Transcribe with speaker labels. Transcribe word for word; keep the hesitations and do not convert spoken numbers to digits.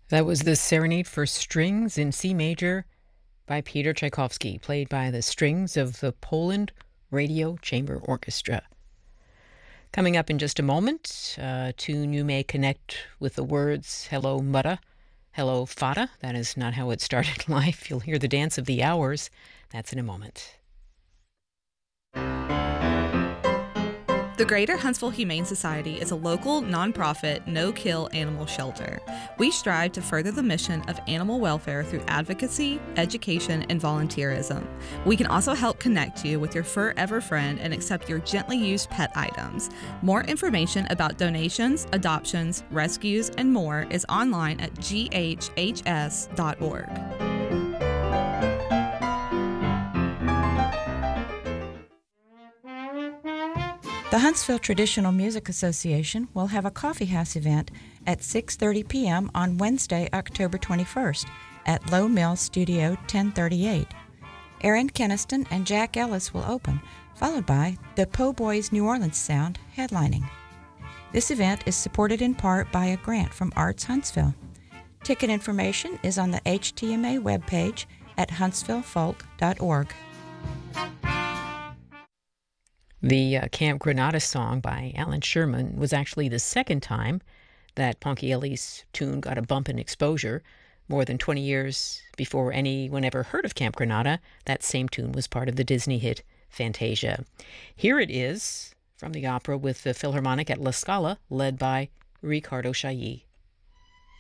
Speaker 1: That was the Serenade for Strings in C major by Peter Tchaikovsky, played by the strings of the Poland Radio Chamber Orchestra. Coming up in just a moment, a tune you may connect with the words Hello Mutta, Hello Fata. That is not how it started life. You'll hear the dance of the hours. That's in a moment.
Speaker 2: The Greater Huntsville Humane Society is a local, nonprofit, no-kill animal shelter. We strive to further the mission of animal welfare through advocacy, education, and volunteerism. We can also help connect you with your forever friend and accept your gently used pet items. More information about donations, adoptions, rescues, and more is online at g h h s dot org.
Speaker 3: The Huntsville Traditional Music Association will have a coffee house event at six thirty p.m. on Wednesday, October twenty-first at Low Mill Studio ten thirty-eight. Aaron Keniston and Jack Ellis will open, followed by the Po' Boys New Orleans Sound headlining. This event is supported in part by a grant from Arts Huntsville. Ticket information is on the H T M A webpage at huntsville folk dot org.
Speaker 1: The uh, Camp Granada song by Alan Sherman was actually the second time that Ponchielli's tune got a bump in exposure. More than twenty years before anyone ever heard of Camp Granada, that same tune was part of the Disney hit Fantasia. Here it is from the opera with the Philharmonic at La Scala, led by Riccardo Chailly.